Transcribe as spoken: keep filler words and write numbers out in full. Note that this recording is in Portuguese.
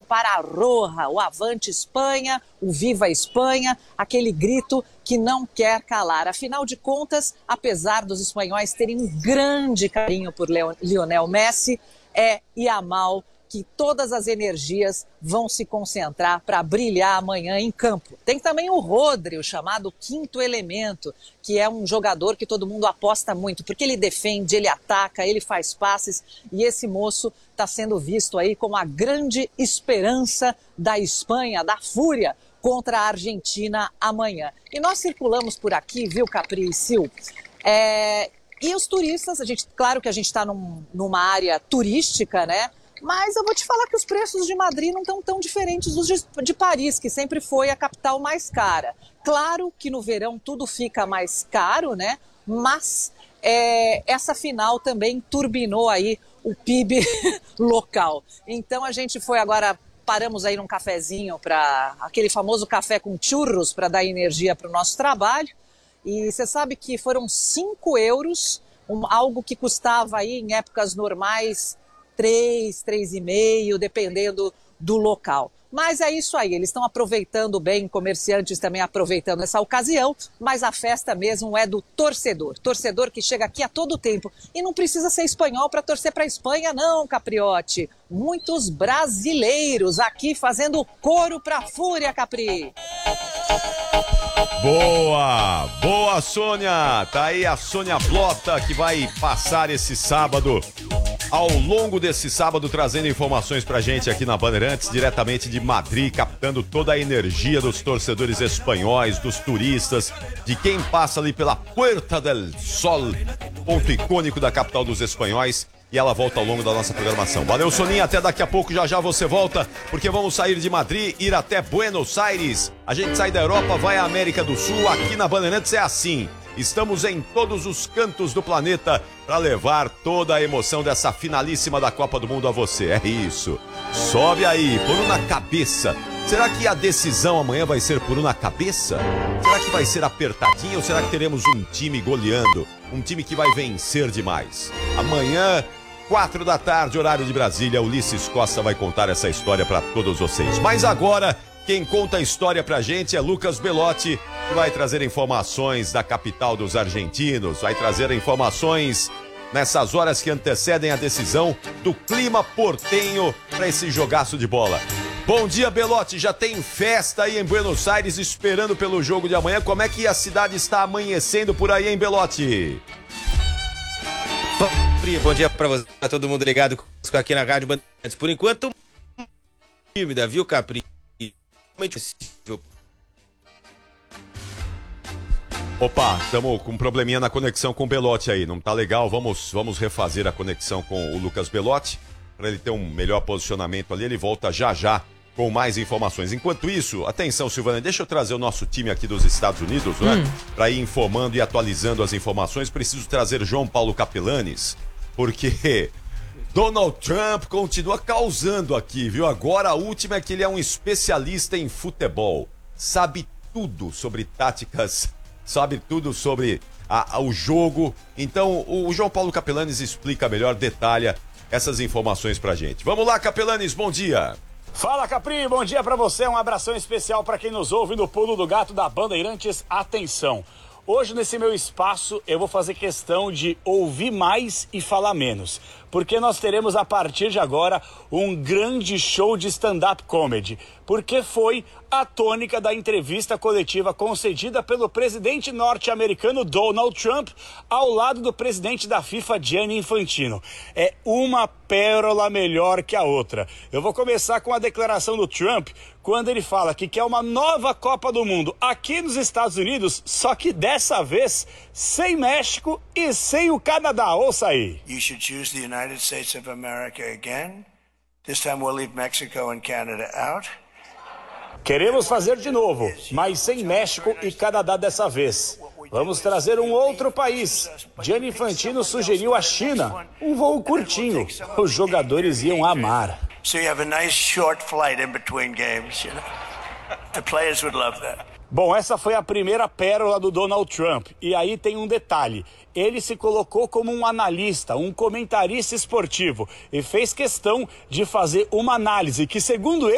para a Roja, o Avante Espanha, o Viva Espanha, aquele grito que não quer calar. Afinal de contas, apesar dos espanhóis terem um grande carinho por Lionel Messi, é Yamal que todas as energias vão se concentrar para brilhar amanhã em campo. Tem também o Rodri, o chamado quinto elemento, que é um jogador que todo mundo aposta muito, porque ele defende, ele ataca, ele faz passes, e esse moço está sendo visto aí como a grande esperança da Espanha, da Fúria, contra a Argentina amanhã. E nós circulamos por aqui, viu, Capri e Sil? É... E os turistas, a gente, claro que a gente está num, numa área turística, né? Mas eu vou te falar que os preços de Madrid não estão tão diferentes dos de, de Paris, que sempre foi a capital mais cara. Claro que no verão tudo fica mais caro, né? Mas é, essa final também turbinou aí o P I B local. Então a gente foi agora, paramos aí num cafezinho, para aquele famoso café com churros para dar energia para o nosso trabalho. E você sabe que foram cinco euros, um, algo que custava aí em épocas normais três, três e meio, dependendo do local. Mas é isso aí, eles estão aproveitando bem, comerciantes também aproveitando essa ocasião, mas a festa mesmo é do torcedor. Torcedor que chega aqui a todo tempo. E não precisa ser espanhol para torcer para a Espanha, não, Capriotti. Muitos brasileiros aqui fazendo coro para a Fúria, Capri. Boa, boa, Sônia. Tá aí a Sônia Blota que vai passar esse sábado, ao longo desse sábado, trazendo informações pra gente aqui na Bandeirantes, diretamente de Madrid, captando toda a energia dos torcedores espanhóis, dos turistas, de quem passa ali pela Puerta del Sol, ponto icônico da capital dos espanhóis. E ela volta ao longo da nossa programação. Valeu, Soninha, até daqui a pouco, já já você volta, porque vamos sair de Madrid, ir até Buenos Aires. A gente sai da Europa, vai à América do Sul, aqui na Bandeirantes é assim. Estamos em todos os cantos do planeta para levar toda a emoção dessa finalíssima da Copa do Mundo a você. É isso. Sobe aí, por uma cabeça. Será que a decisão amanhã vai ser por uma cabeça? Será que vai ser apertadinha ou será que teremos um time goleando? Um time que vai vencer demais? Amanhã, quatro da tarde, horário de Brasília, Ulisses Costa vai contar essa história para todos vocês. Mas agora, quem conta a história pra gente é Lucas Belotti, que vai trazer informações da capital dos argentinos, vai trazer informações nessas horas que antecedem a decisão do clima portenho para esse jogaço de bola. Bom dia, Belotti, já tem festa aí em Buenos Aires esperando pelo jogo de amanhã. Como é que a cidade está amanhecendo por aí, hein, Belotti? Bom dia pra você, tá todo mundo ligado aqui na Rádio Bandeirantes. Por enquanto, tímida, viu, Capri? Opa, estamos com um probleminha na conexão com o Belotti aí, não tá legal? Vamos, vamos refazer a conexão com o Lucas Belotti, para ele ter um melhor posicionamento ali, ele volta já já com mais informações. Enquanto isso, atenção, Silvana, deixa eu trazer o nosso time aqui dos Estados Unidos, né? Hum. Para ir informando e atualizando as informações. Preciso trazer João Paulo Capelanes, porque Donald Trump continua causando aqui, viu? Agora a última é que ele é um especialista em futebol, sabe tudo sobre táticas, sabe tudo sobre a, a, o jogo. Então o, o João Paulo Capelanes explica melhor, detalha essas informações pra gente. Vamos lá, Capelanes, bom dia. Fala, Capri, bom dia pra você, um abração especial pra quem nos ouve no Pulo do Gato da Bandeirantes. Atenção, hoje nesse meu espaço eu vou fazer questão de ouvir mais e falar menos, porque nós teremos a partir de agora um grande show de stand-up comedy, porque foi a tônica da entrevista coletiva concedida pelo presidente norte-americano Donald Trump ao lado do presidente da FIFA, Gianni Infantino. É uma pérola melhor que a outra. Eu vou começar com a declaração do Trump, quando ele fala que quer uma nova Copa do Mundo aqui nos Estados Unidos, só que dessa vez sem México e sem o Canadá. Ouça aí. You should choose the United States of America again. This time we'll leave Mexico and Canada out. Queremos fazer de novo, mas sem México e Canadá dessa vez. Vamos trazer um outro país. Gianni Infantino sugeriu a China. Um voo curtinho. Os jogadores iam amar. So you have a nice short flight in between games, you know. The players would love that. Bom, essa foi a primeira pérola do Donald Trump. E aí tem um detalhe. Ele se colocou como um analista, um comentarista esportivo e fez questão de fazer uma análise que, segundo ele,